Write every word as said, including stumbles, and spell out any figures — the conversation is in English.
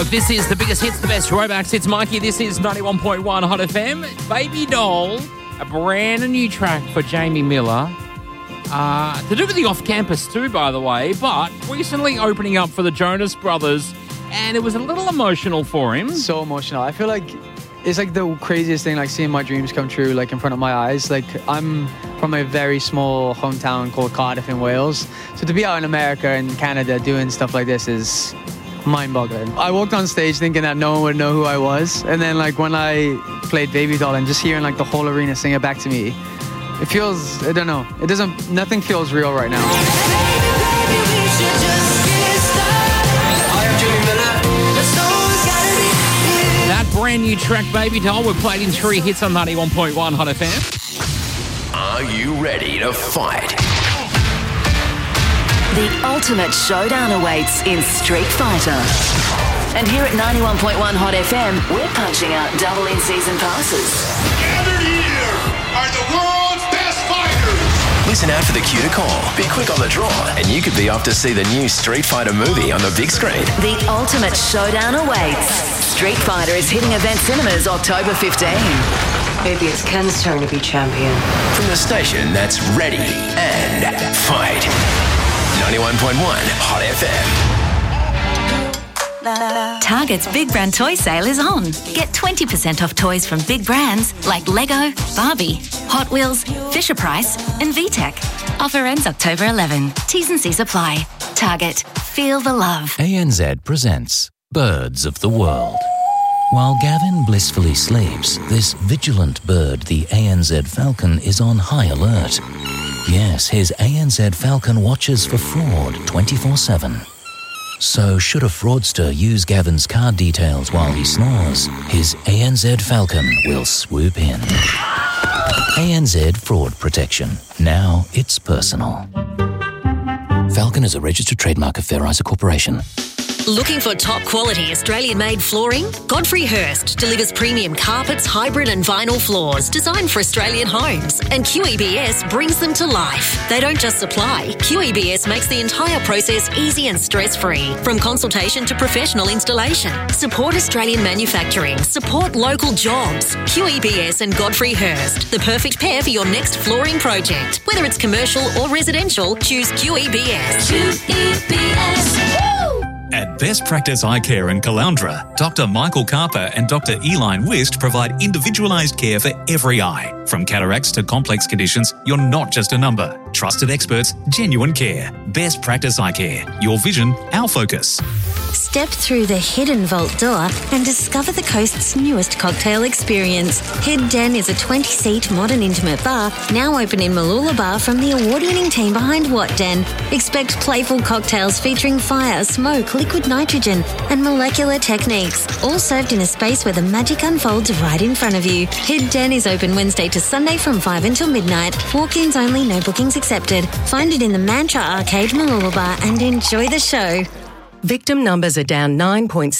This is the biggest hits, the best throwbacks. It's Mikey. This is ninety-one point one Hot F M. Baby Doll, a brand new track for Jamie Miller. Uh, to do with the off-campus too, by the way, but recently opening up for the Jonas Brothers, and it was a little emotional for him. So emotional. I feel like it's like the craziest thing, like seeing my dreams come true, like in front of my eyes. Like, I'm from a very small hometown called Cardiff in Wales. So to be out in America and Canada doing stuff like this is mind-boggling. I walked on stage thinking that no one would know who I was, and then like when I played Baby Doll and just hearing like the whole arena sing it back to me, it feels, I don't know, it doesn't, nothing feels real right now. That brand new track, Baby Doll, were played in three hits on ninety-one point one Hot F M. Are you ready to fight? The ultimate showdown awaits in Street Fighter. And here at ninety-one point one Hot F M, we're punching out double in-season passes. Gathered here are the world's best fighters. Listen out for the cue to call. Be quick on the draw, and you could be off to see the new Street Fighter movie on the big screen. The ultimate showdown awaits. Street Fighter is hitting Event Cinemas October fifteenth. Maybe it's Ken's turn to be champion. From the station that's ready and fight. ninety-one point one Hot F M. Target's Big Brand Toy Sale is on. Get twenty percent off toys from big brands like Lego, Barbie, Hot Wheels, Fisher-Price and V TEC. Offer ends October eleventh. T's and C's apply. Target. Feel the love. A N Z presents Birds of the World. While Gavin blissfully sleeps, this vigilant bird, the A N Z falcon, is on high alert. Yes, his A N Z falcon watches for fraud twenty-four seven. So should a fraudster use Gavin's card details while he snores, his A N Z falcon will swoop in. A N Z Fraud Protection. Now it's personal. Falcon is a registered trademark of Fair Isa Corporation. Looking for top quality Australian-made flooring? Godfrey Hirst delivers premium carpets, hybrid and vinyl floors designed for Australian homes, and Q E B S brings them to life. They don't just supply. Q E B S makes the entire process easy and stress-free, from consultation to professional installation. Support Australian manufacturing. Support local jobs. Q E B S and Godfrey Hirst, the perfect pair for your next flooring project. Whether it's commercial or residential, choose Q E B S. Q E B S. Woo! At Best Practice Eye Care in Caloundra, Doctor Michael Carper and Doctor Eline Wist provide individualised care for every eye. From cataracts to complex conditions, you're not just a number. Trusted experts, genuine care. Best Practice Eye Care. Your vision, our focus. Step through the hidden vault door and discover the coast's newest cocktail experience. Head Den is a twenty-seat modern intimate bar now open in Mooloolaba from the award-winning team behind What Den. Expect playful cocktails featuring fire, smoke, liquid nitrogen and molecular techniques, all served in a space where the magic unfolds right in front of you. Head Den is open Wednesday to Sunday from five until midnight. Walk-ins only, no bookings accepted. Find it in the Mantra Arcade, Mooloolaba, and enjoy the show. Victim numbers are down nine point